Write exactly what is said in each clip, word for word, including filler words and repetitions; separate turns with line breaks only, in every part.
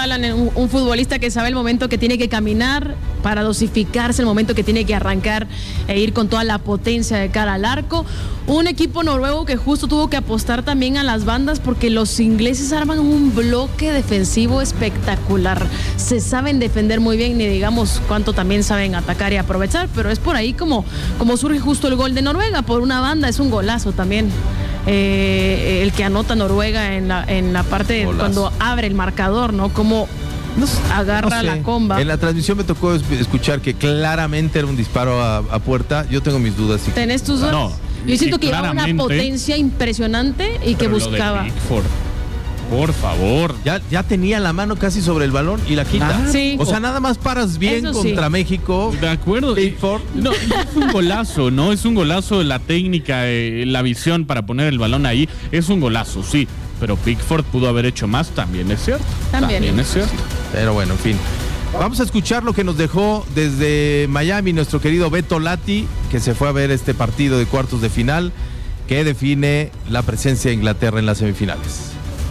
Haaland, un, un futbolista que sabe el momento que tiene que caminar para dosificarse, el momento que tiene que arrancar e ir con toda la potencia de cara al arco. Un equipo noruego que justo tuvo que apostar también a las bandas porque los ingleses arman un bloque defensivo espectacular. Se saben defender muy bien, ni digamos cuánto también saben atacar y aprovechar, pero es por ahí como, como surge justo el gol de Noruega. Por una banda es un golazo también. Eh, el que anota Noruega en la, en la parte
Golazo.
Cuando abre el marcador, ¿no? Como nos agarra
No sé.
la comba.
En la transmisión me tocó escuchar que claramente era un disparo a, a puerta. Yo tengo mis dudas. Si...
¿Tenés tus dudas?
No,
Yo siento que
sí,
llevaba una
claramente.
potencia impresionante y que
Pero lo de
buscaba.
Pickford, por favor.
Ya, ya tenía la mano casi sobre el balón y la quita.
Claro.
Sí.
O sea, nada más paras bien
Eso sí.
contra México.
De acuerdo.
Pickford.
No, es un golazo, ¿no? Es un golazo la técnica, eh, la visión para poner el balón ahí. Es un golazo, sí. Pero Pickford pudo haber hecho más, también es cierto.
También.
es cierto.
Pero bueno, en fin. Vamos a escuchar lo que nos dejó desde Miami nuestro querido Beto Lati, que se fue a ver este partido de cuartos de final que define la presencia de Inglaterra en las semifinales.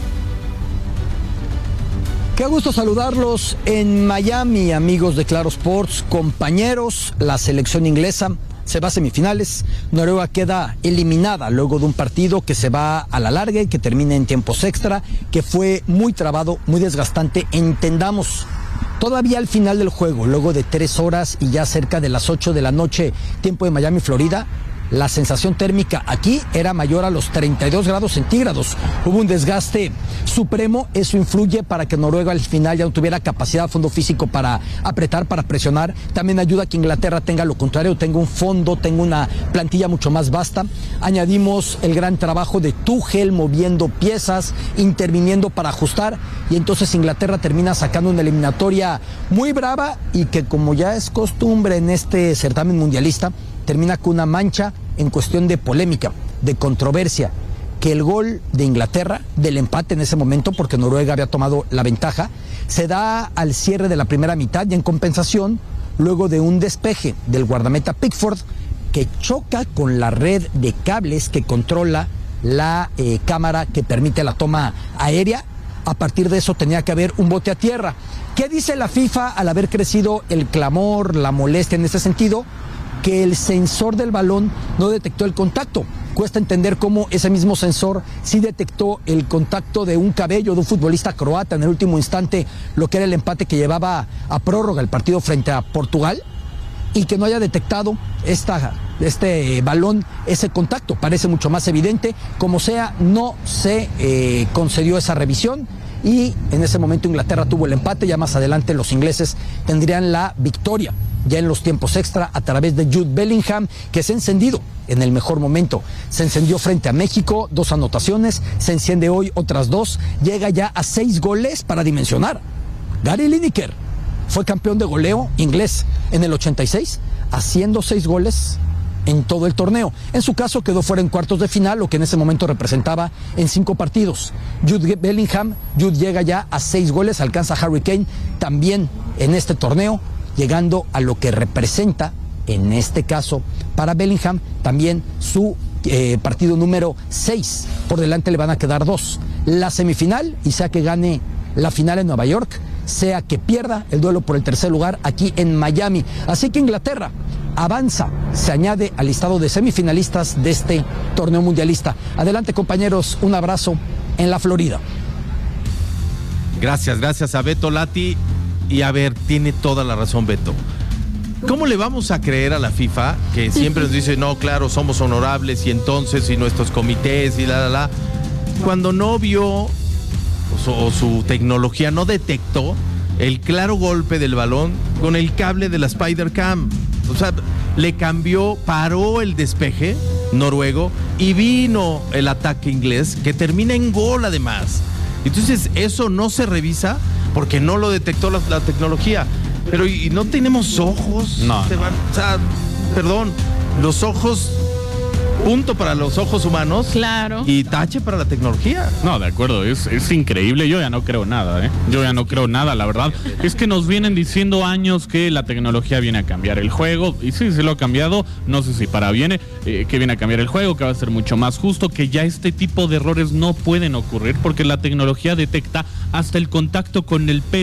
Qué gusto saludarlos en Miami, amigos de Claro Sports, compañeros. La selección inglesa se va a semifinales. Noruega queda eliminada luego de un partido que se va a la larga y que termina en tiempos extra, que fue muy trabado, muy desgastante. Entendamos, todavía al final del juego, luego de tres horas y ya cerca de las ocho de la noche, tiempo de Miami, Florida, la sensación térmica aquí era mayor a los treinta y dos grados centígrados. Hubo un desgaste supremo, eso influye para que Noruega al final ya no tuviera capacidad, fondo físico para apretar, para presionar. También ayuda a que Inglaterra tenga lo contrario, tenga un fondo, tenga una plantilla mucho más vasta. Añadimos el gran trabajo de Tuchel moviendo piezas, interviniendo para ajustar, y entonces Inglaterra termina sacando una eliminatoria muy brava y que, como ya es costumbre en este certamen mundialista, termina con una mancha en cuestión de polémica, de controversia, que el gol de Inglaterra, del empate en ese momento, porque Noruega había tomado la ventaja, se da al cierre de la primera mitad y en compensación, luego de un despeje del guardameta Pickford, que choca con la red de cables que controla la eh, cámara que permite la toma aérea. A partir de eso tenía que haber un bote a tierra. ¿Qué dice la FIFA al haber crecido el clamor, la molestia en ese sentido? Que el sensor del balón no detectó el contacto. Cuesta entender cómo ese mismo sensor sí detectó el contacto de un cabello de un futbolista croata en el último instante, lo que era el empate que llevaba a prórroga el partido frente a Portugal, y que no haya detectado esta, este balón, ese contacto. Parece mucho más evidente. Como sea, no se eh, concedió esa revisión y en ese momento Inglaterra tuvo el empate. Ya más adelante los ingleses tendrían la victoria ya en los tiempos extra a través de Jude Bellingham, que se ha encendido en el mejor momento. Se encendió frente a México, dos anotaciones, se enciende hoy otras dos, llega ya a seis goles para dimensionar. Gary Lineker fue campeón de goleo inglés en el ochenta y seis, haciendo seis goles en todo el torneo. En su caso quedó fuera en cuartos de final, lo que en ese momento representaba en cinco partidos. Jude Bellingham, Jude llega ya a seis goles, alcanza a Harry Kane también en este torneo, llegando a lo que representa, en este caso, para Bellingham, también su eh, partido número seis. Por delante le van a quedar dos. La semifinal, y sea que gane la final en Nueva York, sea que pierda el duelo por el tercer lugar aquí en Miami. Así que Inglaterra avanza, se añade al listado de semifinalistas de este torneo mundialista. Adelante, compañeros, un abrazo en la Florida.
Gracias, gracias a Beto Lati. Y a ver, tiene toda la razón Beto. ¿Cómo le vamos a creer a la FIFA que siempre nos dice, no, claro, somos honorables y entonces y nuestros comités y la, la, la, cuando no vio o su, o su tecnología no detectó el claro golpe del balón con el cable de la Spider Cam? O sea, le cambió, paró el despeje noruego y vino el ataque inglés que termina en gol además. Entonces eso no se revisa porque no lo detectó la, la tecnología. Pero ¿y no tenemos ojos?
No,
Se
no.
van, o sea, perdón, los ojos, punto para los ojos humanos.
Claro.
Y tache para la tecnología.
No, de acuerdo, es, es increíble. Yo ya no creo nada, ¿eh? Yo ya no creo nada, la verdad. Es que nos vienen diciendo años que la tecnología viene a cambiar el juego. Y sí, se lo ha cambiado. No sé si para bien, eh, que viene a cambiar el juego, que va a ser mucho más justo, que ya este tipo de errores no pueden ocurrir porque la tecnología detecta hasta el contacto con el pelo.